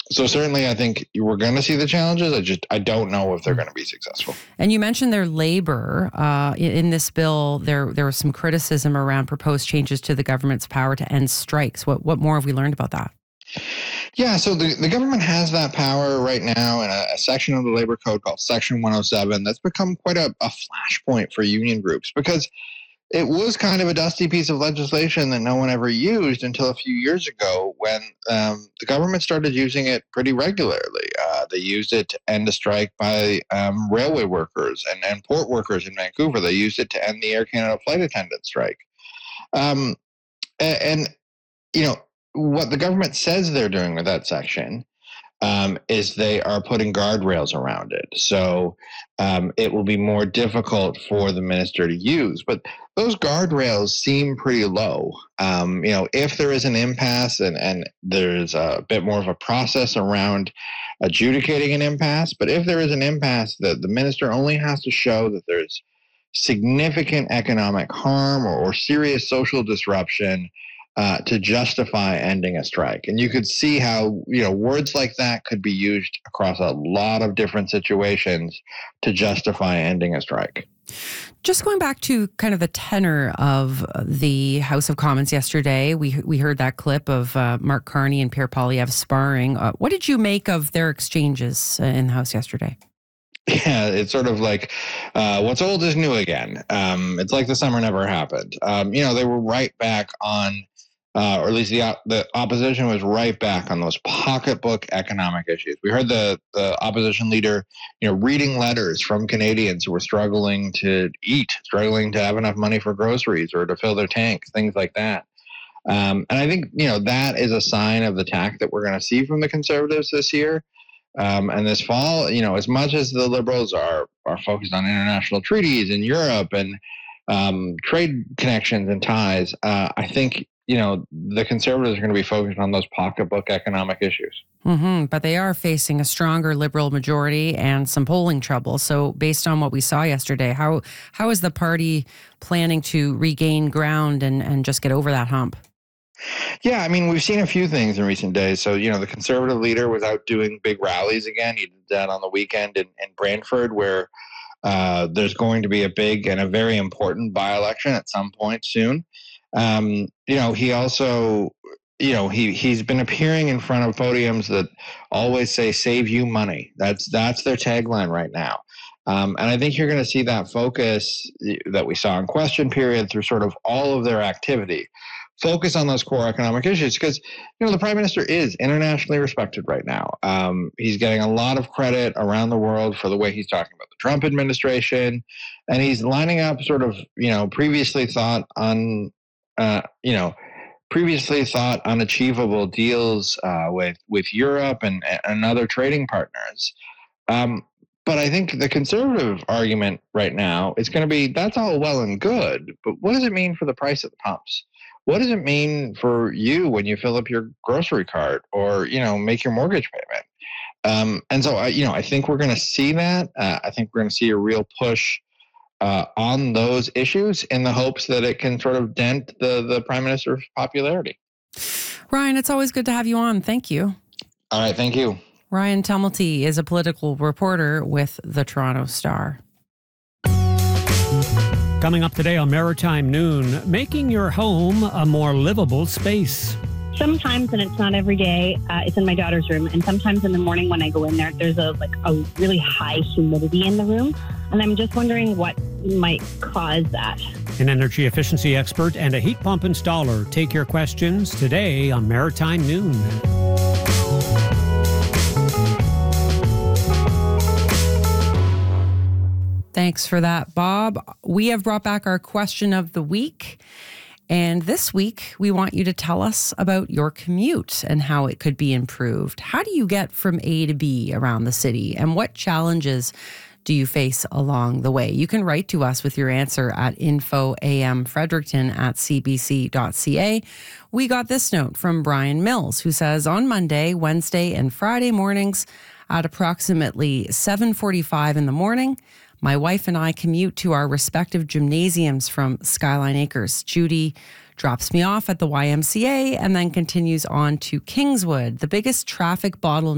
So certainly I think we're going to see the challenges. I don't know if they're going to be successful. And you mentioned their labor. In this bill, there was some criticism around proposed changes to the government's power to end strikes. What more have we learned about that? Yeah, so the government has that power right now in a section of the labor code called Section 107 that's become quite a flashpoint for union groups because it was kind of a dusty piece of legislation that no one ever used until a few years ago when the government started using it pretty regularly. They used it to end a strike by railway workers and port workers in Vancouver. They used it to end the Air Canada flight attendant strike. And you know, what the government says they're doing with that section is they are putting guardrails around it. So it will be more difficult for the minister to use. But those guardrails seem pretty low. If there is an impasse and there's a bit more of a process around adjudicating an impasse, but if there is an impasse, the minister only has to show that there's significant economic harm or serious social disruption to justify ending a strike. And you could see how, words like that could be used across a lot of different situations to justify ending a strike. Just going back to kind of the tenor of the House of Commons yesterday, we heard that clip of Mark Carney and Pierre Poilievre sparring. What did you make of their exchanges in the House yesterday? Yeah, it's sort of like what's old is new again. It's like the summer never happened. They were right back on or at least the opposition was right back on those pocketbook economic issues. We heard the opposition leader, reading letters from Canadians who were struggling to eat, struggling to have enough money for groceries or to fill their tanks, things like that. And I think, that is a sign of the tack that we're going to see from the Conservatives this year. And this fall, as much as the Liberals are focused on international treaties in Europe and trade connections and ties, I think the Conservatives are going to be focused on those pocketbook economic issues. Mm-hmm. But they are facing a stronger Liberal majority and some polling trouble. So based on what we saw yesterday, how is the party planning to regain ground and just get over that hump? Yeah, I mean, we've seen a few things in recent days. So, the Conservative leader was out doing big rallies again. He did that on the weekend in Brantford, where there's going to be a big and a very important by-election at some point soon. He also, he's been appearing in front of podiums that always say, save you money. That's their tagline right now. And I think you're going to see that focus that we saw in question period through sort of all of their activity. Focus on those core economic issues because, the Prime Minister is internationally respected right now. He's getting a lot of credit around the world for the way he's talking about the Trump administration. And he's lining up sort of, previously thought unachievable deals with Europe and other trading partners. But I think the Conservative argument right now is going to be that's all well and good, but what does it mean for the price at the pumps? What does it mean for you when you fill up your grocery cart or, make your mortgage payment? And so, I think we're going to see that. I think we're going to see a real push on those issues in the hopes that it can sort of dent the Prime Minister's popularity. Ryan, it's always good to have you on. Thank you. All right. Thank you. Ryan Tumulty is a political reporter with the Toronto Star. Coming up today on Maritime Noon, making your home a more livable space. Sometimes, and it's not every day, it's in my daughter's room. And sometimes in the morning when I go in there, there's a really high humidity in the room. And I'm just wondering what might cause that. An energy efficiency expert and a heat pump installer take your questions today on Maritime Noon. Thanks for that, Bob. We have brought back our question of the week. And this week, we want you to tell us about your commute and how it could be improved. How do you get from A to B around the city? And what challenges do you face along the way? You can write to us with your answer at infoamfredericton@cbc.ca. We got this note from Brian Mills, who says, on Monday, Wednesday, and Friday mornings at approximately 7:45 in the morning, my wife and I commute to our respective gymnasiums from Skyline Acres. Judy drops me off at the YMCA and then continues on to Kingswood, the biggest traffic bottleneck